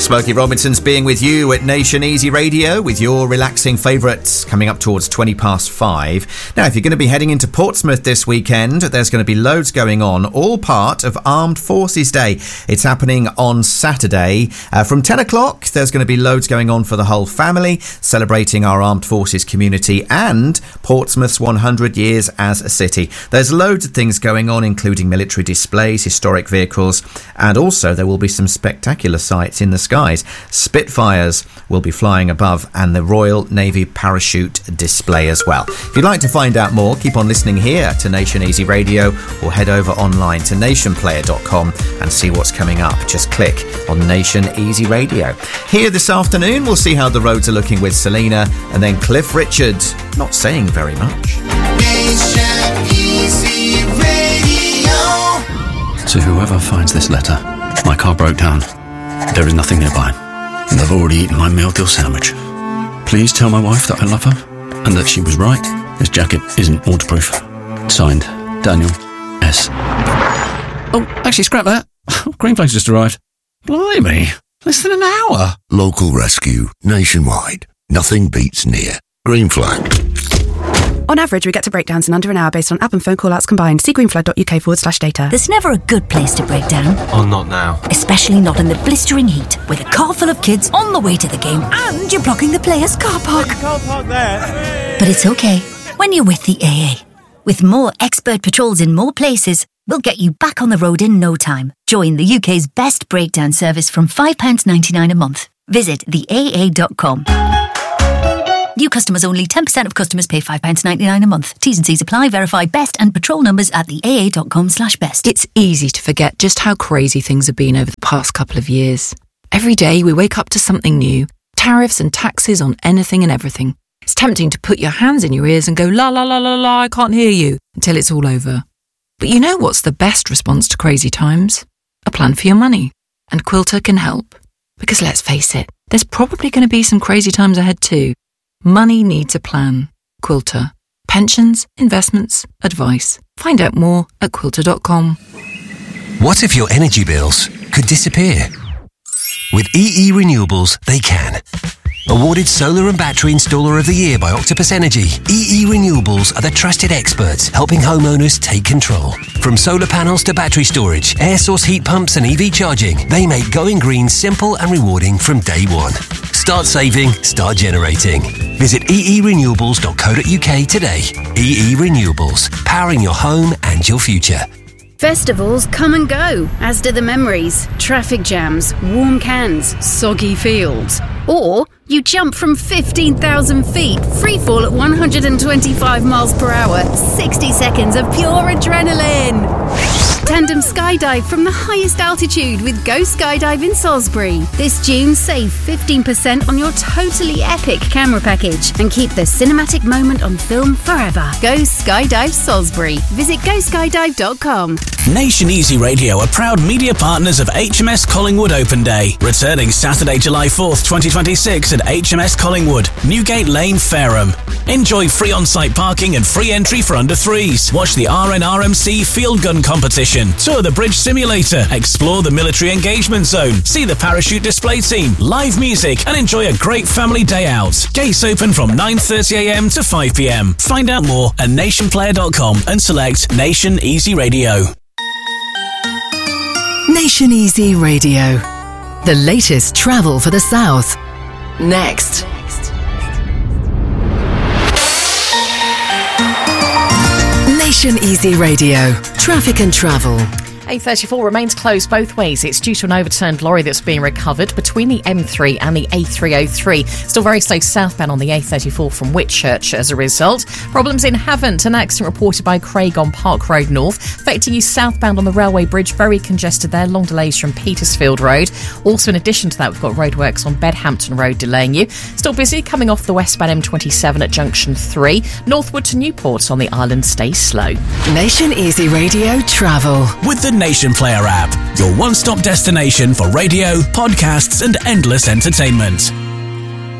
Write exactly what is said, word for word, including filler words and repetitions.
Smokey Robinson's being with you at Nation Easy Radio with your relaxing favourites coming up towards twenty past five. Now, if you're going to be heading into Portsmouth this weekend, there's going to be loads going on, all part of Armed Forces Day. It's happening on Saturday. Uh, from ten o'clock, there's going to be loads going on for the whole family, celebrating our Armed Forces community and Portsmouth's one hundred years as a city. There's loads of things going on, including military displays, historic vehicles, and also there will be some spectacular sights in the skies. Spitfires will be flying above and the Royal Navy parachute display as well. If you'd like to find out more, keep on listening here to Nation Easy Radio or head over online to nation player dot com and see what's coming up. Just click on Nation Easy Radio. Here this afternoon, we'll see how the roads are looking with Selena and then Cliff Richard, not saying very much. Nation Easy Radio. To whoever finds this letter, my car broke down. There is nothing nearby, and I've already eaten my meal deal sandwich. Please tell my wife that I love her, and that she was right. This jacket isn't waterproof. Signed, Daniel S. Oh, actually, scrap that. Green Flag's just arrived. Blimey, less than an hour. Local rescue, nationwide. Nothing beats near. Green Flag. On average, we get to breakdowns in under an hour based on app and phone call-outs combined. See greenflag.uk forward slash data. There's never a good place to break down. Oh, not now. Especially not in the blistering heat, with a car full of kids on the way to the game and you're blocking the players' car park. You can't park there. But it's okay when you're with the A A. With more expert patrols in more places, we'll get you back on the road in no time. Join the U K's best breakdown service from five pounds ninety-nine a month. Visit the A A dot com. New customers only. ten percent of customers pay five pounds ninety-nine a month. T's and C's apply. Verify best and patrol numbers at the A A dot com slash best. It's easy to forget just how crazy things have been over the past couple of years. Every day we wake up to something new. Tariffs and taxes on anything and everything. It's tempting to put your hands in your ears and go, la la la la la, I can't hear you, until it's all over. But you know what's the best response to crazy times? A plan for your money. And Quilter can help. Because let's face it, there's probably going to be some crazy times ahead too. Money needs a plan. Quilter. Pensions, investments, advice. Find out more at quilter dot com. What if your energy bills could disappear? With E E Renewables, they can. Awarded Solar and Battery Installer of the Year by Octopus Energy, E E Renewables are the trusted experts helping homeowners take control. From solar panels to battery storage, air source heat pumps and E V charging, they make going green simple and rewarding from day one. Start saving, start generating. Visit e e renewables dot co dot u k today. E E Renewables, powering your home and your future. Festivals come and go, as do the memories, traffic jams, warm cans, soggy fields. Or you jump from fifteen thousand feet, free fall at one hundred twenty-five miles per hour, sixty seconds of pure adrenaline. Tandem skydive from the highest altitude with Go Skydive in Salisbury. This June, save fifteen percent on your totally epic camera package and keep the cinematic moment on film forever. Go Skydive Salisbury. Visit go skydive dot com. Nation Easy Radio are proud media partners of H M S Collingwood Open Day, returning Saturday, July fourth, twenty twenty-six at H M S Collingwood, Newgate Lane, Fareham. Enjoy free on-site parking and free entry for under threes. Watch the R N R M C Field Gun Competition. Tour the Bridge Simulator. Explore the Military Engagement Zone. See the Parachute Display Team. Live music and enjoy a great family day out. Gates open from nine thirty a m to five p m. Find out more at nation player dot com and select Nation Easy Radio. Nation Easy Radio. The latest travel for the South. Next. Nation Easy Radio. Traffic and travel. A thirty-four remains closed both ways. It's due to an overturned lorry that's being recovered between the M three and the A three oh three. Still very slow southbound on the A thirty-four from Whitchurch as a result. Problems in Havant. An accident reported by Craig on Park Road North. Affecting you southbound on the railway bridge. Very congested there. Long delays from Petersfield Road. Also, in addition to that, we've got roadworks on Bedhampton Road delaying you. Still busy coming off the westbound M twenty-seven at Junction three. Northwood to Newport on the island stays slow. Nation Easy Radio travel. With the Nation Player app, your one-stop destination for radio, podcasts and endless entertainment.